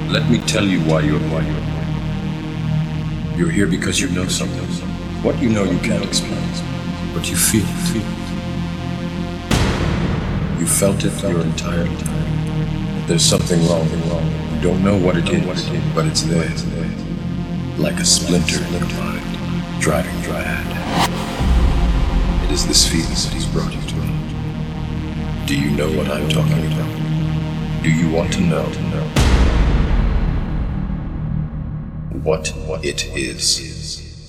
Let me tell you why you're here. You're here because you know something. What you know you can't explain, but you feel it. You felt it your entire time. There's something wrong. You don't know what it is, but it's there. Like a splinter in your mind, driving you mad. It is this feeling that he's brought you to me. Do you know what I'm talking about? Do you want to know? What it is?